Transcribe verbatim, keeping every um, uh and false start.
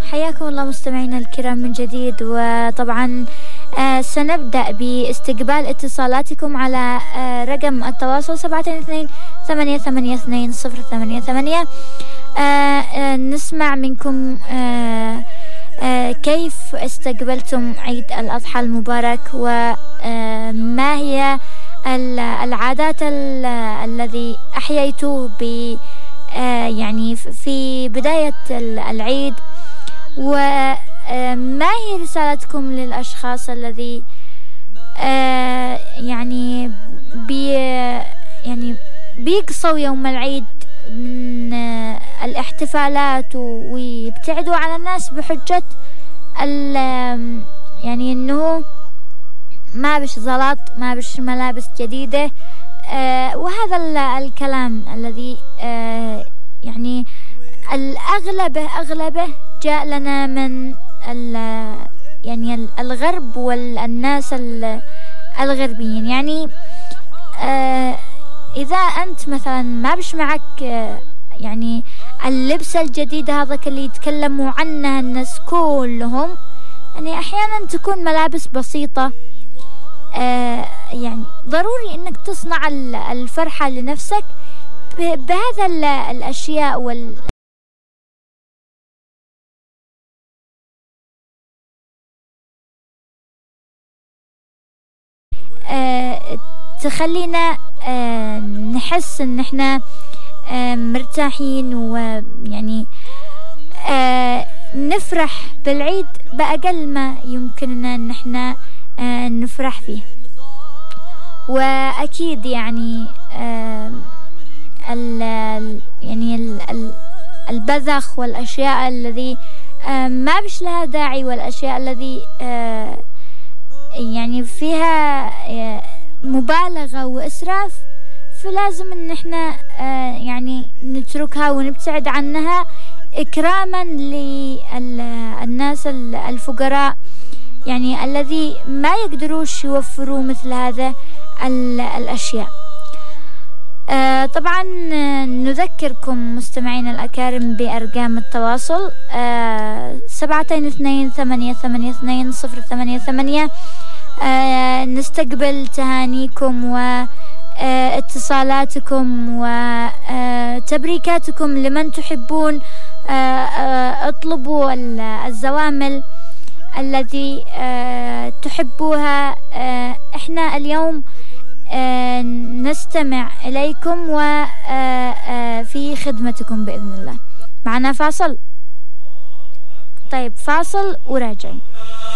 حياكم الله مستمعينا الكرام من جديد، وطبعا آه سنبدأ باستقبال اتصالاتكم على آه رقم التواصل سبعة اثنين ثمانية ثمانية اثنين صفر ثمانية ثمانية. آه آه نسمع منكم آه آه كيف استقبلتم عيد الأضحى المبارك، وما هي العادات الذي أحييتوه ب آه يعني في بداية العيد، وما هي رسالتكم للأشخاص الذي آه يعني بي يعني بيقصوا يوم العيد من آه الاحتفالات ويبتعدوا عن الناس بحجة يعني إنه ما بش زلط، ما بش ملابس جديدة، آه وهذا الكلام الذي آه يعني الأغلبه أغلبه جاء لنا من يعني الغرب والناس الغربيين. يعني آه إذا أنت مثلا ما بش معك آه يعني اللبس الجديد هذا اللي يتكلموا عنه الناس كلهم، يعني أحيانا تكون ملابس بسيطة. آه يعني ضروري إنك تصنع الفرحة لنفسك بهذا الأشياء وال آه تخلينا آه نحس إن إحنا آه مرتاحين، ويعني آه نفرح بالعيد بأقل ما يمكننا إن إحنا آه نفرح فيه. وأكيد يعني آه ال يعني ال البذخ والأشياء الذي آه ما بش لها داعي، والأشياء الذي آه يعني فيها آه مبالغة وإسراف، فلازم إن إحنا آه يعني نتركها ونبتعد عنها إكراما للناس الفقراء، يعني الذي ما يقدروش يوفروا مثل هذا الأشياء. آه طبعا نذكركم مستمعين الأكارم بأرقام التواصل آه سبعة اثنين ثمانية ثمانية اثنين صفر ثمانية ثمانية. آه نستقبل تهانيكم واتصالاتكم وتبريكاتكم لمن تحبون. آه آه اطلبوا الزوامل التي آه تحبوها. آه احنا اليوم آه نستمع إليكم وفي خدمتكم بإذن الله. معنا فاصل؟ طيب فاصل وراجعين.